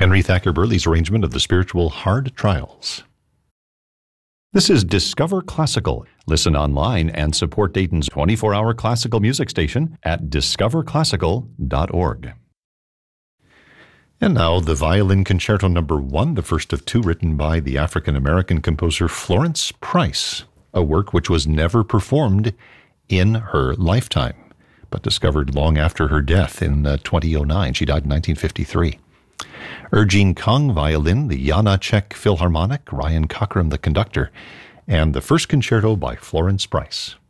Henry Thacker Burley's arrangement of the spiritual Hard Trials. This is Discover Classical. Listen online and support Dayton's 24-hour classical music station at discoverclassical.org. And now the Violin Concerto No. 1, the first of two written by the African-American composer Florence Price, a work which was never performed in her lifetime, but discovered long after her death in 2009. She died in 1953. Ergene Kong, violin, the Janacek Philharmonic, Ryan Cockrum, the conductor, and the first concerto by Florence Price.